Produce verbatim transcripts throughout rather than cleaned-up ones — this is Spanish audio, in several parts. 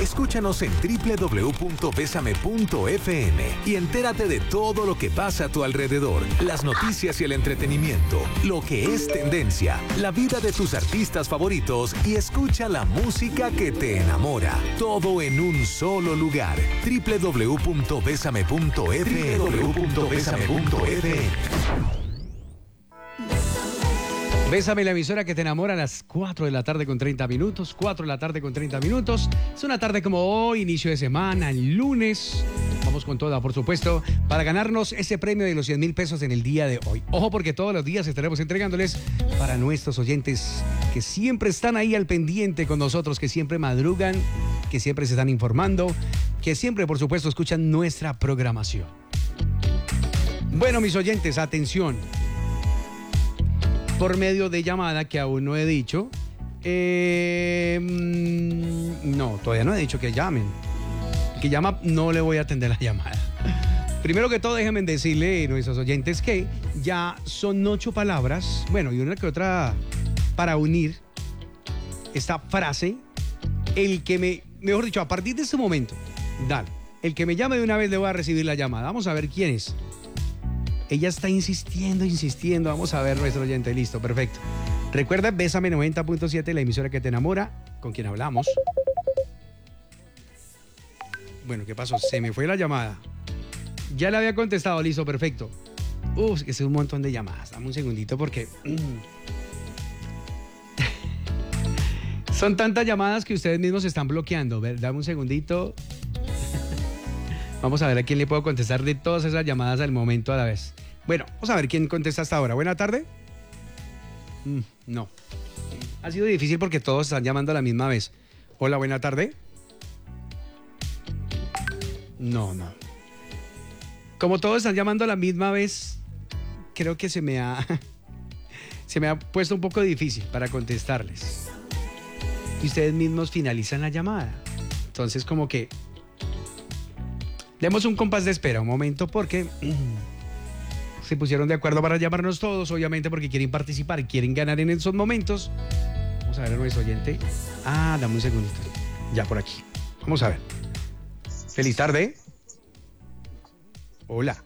Escúchanos en doble u doble u doble u punto bésame punto efe eme y entérate de todo lo que pasa a tu alrededor, las noticias y el entretenimiento, lo que es tendencia, la vida de tus artistas favoritos y escucha la música que te enamora. Todo en un solo lugar. doble u doble u doble u punto bésame punto efe eme. doble u doble u doble u punto bésame punto efe eme. Bésame, la emisora que te enamora, a las cuatro de la tarde con treinta minutos. cuatro de la tarde con treinta minutos. Es una tarde como hoy, inicio de semana, el lunes. Vamos con toda, por supuesto, para ganarnos ese premio de los cien mil pesos en el día de hoy. Ojo, porque todos los días estaremos entregándoles para nuestros oyentes que siempre están ahí al pendiente con nosotros, que siempre madrugan, que siempre se están informando, que siempre, por supuesto, escuchan nuestra programación. Bueno, mis oyentes, atención. Por medio de llamada, que aún no he dicho. Eh, no, todavía no he dicho que llamen. Que llama, no le voy a atender la llamada. Primero que todo, déjenme decirle a nuestros oyentes que ya son ocho palabras, bueno, y una que otra para unir esta frase. El que me, mejor dicho, a partir de este momento, dale, el que me llame de una vez le voy a recibir la llamada. Vamos a ver quién es. Ella está insistiendo, insistiendo. Vamos a ver nuestro oyente. Listo, perfecto. Recuerda, Bésame noventa punto siete, la emisora que te enamora. ¿Con quién hablamos? Bueno, ¿qué pasó? Se me fue la llamada. Ya le había contestado. Listo, perfecto. Uf, que es un montón de llamadas. Dame un segundito porque... Son tantas llamadas que ustedes mismos están bloqueando. Ver, dame un segundito. Vamos a ver a quién le puedo contestar de todas esas llamadas al momento a la vez. Bueno, vamos a ver quién contesta hasta ahora. Buena tarde. Mm, no. Ha sido difícil porque todos están llamando a la misma vez. Hola, buena tarde. No, no. Como todos están llamando a la misma vez, creo que se me ha, se me ha puesto un poco difícil para contestarles. Y ustedes mismos finalizan la llamada. Entonces, como que... Demos un compás de espera, un momento, porque se pusieron de acuerdo para llamarnos todos, obviamente porque quieren participar, quieren ganar en esos momentos. Vamos a ver a nuestro oyente. Ah, dame un segundito. Ya por aquí. Vamos a ver. Feliz tarde. Hola.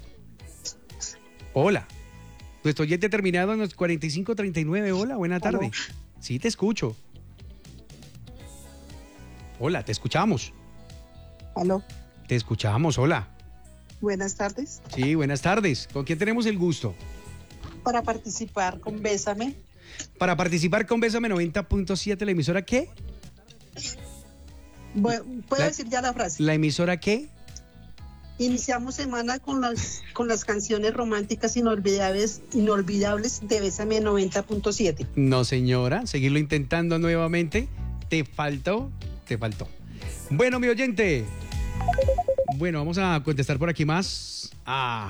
Hola. Nuestro oyente terminado en los cuarenta y cinco treinta y nueve. Hola, buena tarde. ¿Aló? Sí, te escucho. Hola, te escuchamos. ¿Aló? Te escuchamos, hola. Buenas tardes. Sí, buenas tardes. ¿Con quién tenemos el gusto? Para participar con Bésame. Para participar con Bésame noventa punto siete, ¿la emisora qué? Bueno, ¿puedo la, decir ya la frase? ¿La emisora qué? Iniciamos semana con las, con las canciones románticas inolvidables, inolvidables de Bésame noventa punto siete. No, señora, seguirlo intentando nuevamente. Te faltó, te faltó. Bueno, mi oyente... Bueno, vamos a contestar por aquí más. Ah.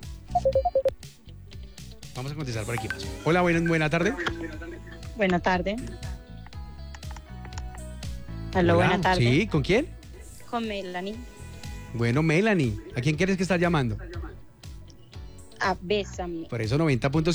Vamos a contestar por aquí más. Hola, buena, buena tarde. Buena tarde. Aló, buena tarde. Sí, ¿con quién? Con Melanie. Bueno, Melanie, ¿a quién quieres que estás llamando? A Bésame. Por eso noventa punto siete.